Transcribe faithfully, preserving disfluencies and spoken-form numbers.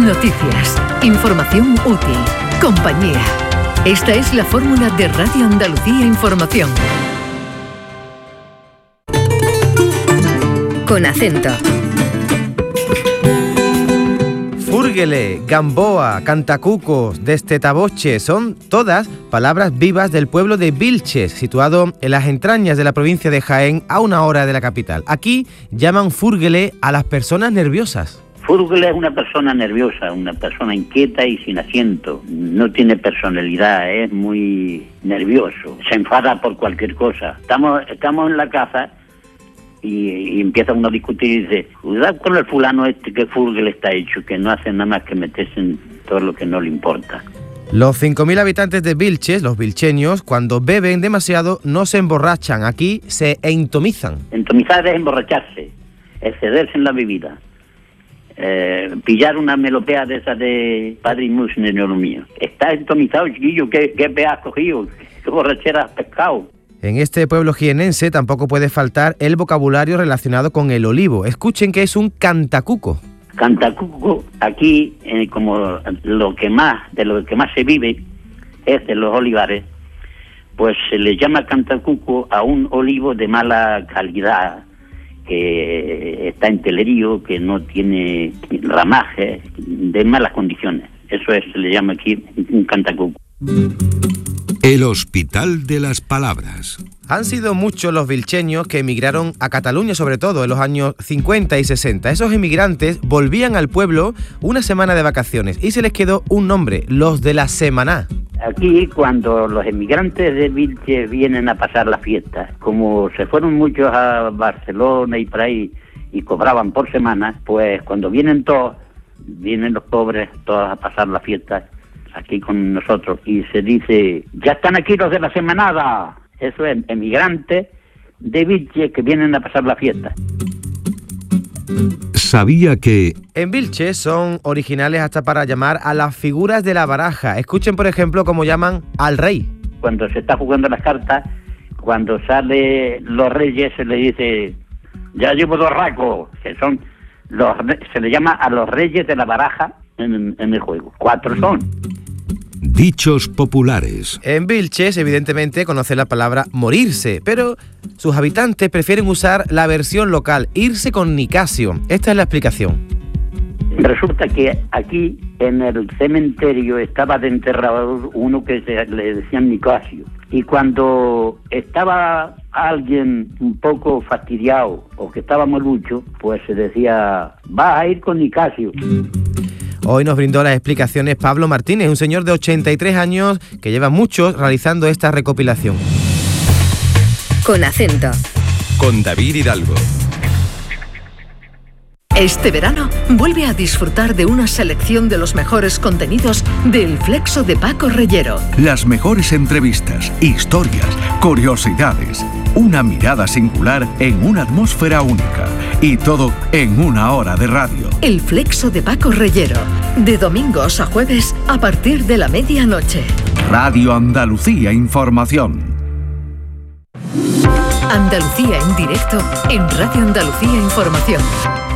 Noticias, información útil, compañía. Esta es la fórmula de Radio Andalucía Información. Con acento. Fúrguele, Gamboa, Cantacucos, Destetaboche son todas palabras vivas del pueblo de Vilches, situado en las entrañas de la provincia de Jaén, a una hora de la capital. Aquí llaman fúrguele a las personas nerviosas. Fúrguele es una persona nerviosa, una persona inquieta y sin asiento. No tiene personalidad, es muy nervioso, se enfada por cualquier cosa. Estamos, estamos en la casa y, y empieza uno a discutir y dice, cuidado con el fulano este que fúrguele está hecho, que no hace nada más que meterse en todo lo que no le importa. Los cinco mil habitantes de Vilches, los vilcheños, cuando beben demasiado no se emborrachan, aquí se entomizan. Entomizar es emborracharse, excederse en la bebida. Eh, pillar una melopea de esas de Padre Mus, niño mío. Está entomizado, chiquillo, ¿qué, qué pe has cogido? ¿Qué borrachera has pescado? En este pueblo jienense tampoco puede faltar el vocabulario relacionado con el olivo. Escuchen que es un cantacuco. Cantacuco, aquí, eh, como lo que más, de lo que más se vive es de los olivares, pues se le llama cantacuco a un olivo de mala calidad, que está en telerío, que no tiene ramaje, de malas condiciones. Eso es, se le llama aquí un cantacuco. El Hospital de las Palabras. Han sido muchos los vilcheños que emigraron a Cataluña, sobre todo en los años cincuenta y sesenta. Esos emigrantes volvían al pueblo una semana de vacaciones y se les quedó un nombre, los de la Semaná. Aquí, cuando los emigrantes de Vilches vienen a pasar la fiesta, como se fueron muchos a Barcelona y por ahí y cobraban por semana, pues cuando vienen todos, vienen los pobres todos a pasar la fiesta aquí con nosotros y se dice, ya están aquí los de la Semanada. Eso es, emigrantes de Vilches que vienen a pasar la fiesta. Sabía que... En Vilches son originales hasta para llamar a las figuras de la baraja. Escuchen, por ejemplo, cómo llaman al rey. Cuando se está jugando las cartas, cuando sale los reyes se le dice, ya llevo dos racos, que son los, se le llama a los reyes de la baraja en, en el juego. Cuatro son. Dichos populares. En Vilches, evidentemente, conoce la palabra morirse, pero sus habitantes prefieren usar la versión local, irse con Nicasio. Esta es la explicación. Resulta que aquí, en el cementerio, estaba de enterrador uno que se, le decían Nicasio. Y cuando estaba alguien un poco fastidiado o que estaba molucho, pues se decía, vas a ir con Nicasio. Hoy nos brindó las explicaciones Pablo Martínez, un señor de ochenta y tres años que lleva muchos realizando esta recopilación. Con acento. Con David Hidalgo. Este verano vuelve a disfrutar de una selección de los mejores contenidos del Flexo de Paco Reyero. Las mejores entrevistas, historias, curiosidades, una mirada singular en una atmósfera única y todo en una hora de radio. El Flexo de Paco Reyero, de domingos a jueves a partir de la medianoche. Radio Andalucía Información. Andalucía en directo en Radio Andalucía Información.